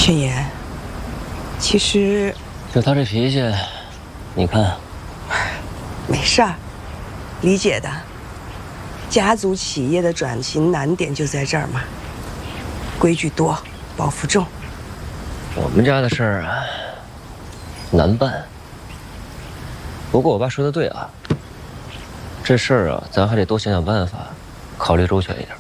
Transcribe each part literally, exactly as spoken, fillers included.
宣言，其实就他这脾气，你看， 没事儿，理解的。家族企业的转型难点就在这儿嘛，规矩多，包袱重。 我们家的事儿啊，难办。不过我爸说的对啊，这事儿啊，咱还得多想想办法，考虑周全一点。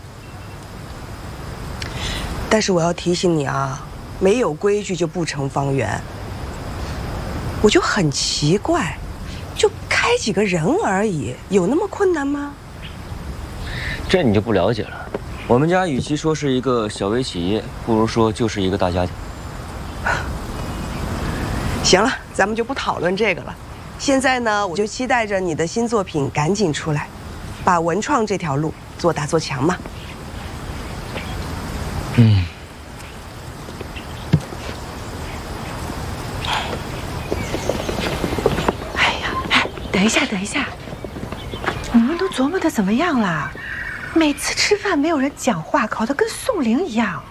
但是我要提醒你啊，没有规矩就不成方圆。我就很奇怪，就开几个人而已，有那么困难吗？ 这你就不了解了。我们家与其说是一个小微企业，不如说就是一个大家庭。 行了，咱们就不讨论这个了。现在呢，我就期待着你的新作品赶紧出来，把文创这条路做大做强嘛。 嗯。 哎呀，哎，等一下，等一下，你们都琢磨的怎么样了？每次吃饭没有人讲话，搞得跟宋玲一样。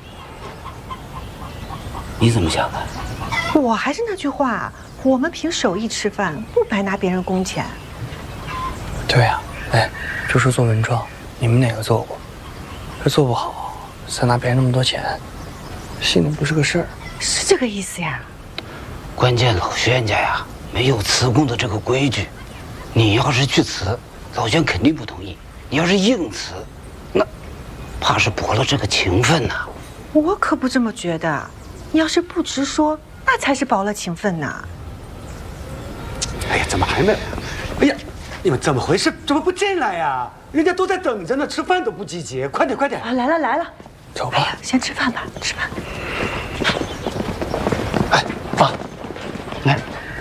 你怎么想的？ 我还是那句话，我们凭手艺吃饭，不白拿别人工钱。 对呀、啊，哎，就说做文创，你们哪个做过？这做不好，再拿别人那么多钱，心里不是个事儿。 是这个意思呀？ 关键老宣家呀，没有辞工的这个规矩。你要是去辞，老宣肯定不同意。你要是硬辞，那怕是驳了这个情分呐。 我可不这么觉得。你要是不直说，那才是薄了情分呢。 哎呀，怎么还没来？哎呀，你们怎么回事？怎么不进来呀？人家都在等着呢，吃饭都不积极，快点快点！ 啊，来了来了， 走吧。 哎呀，先吃饭吧，吃饭。 哎，爸，来，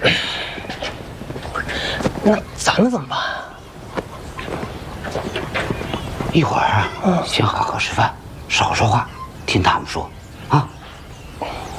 那咱们怎么办？ 一会儿啊，先好好吃饭，少说话，听他们说。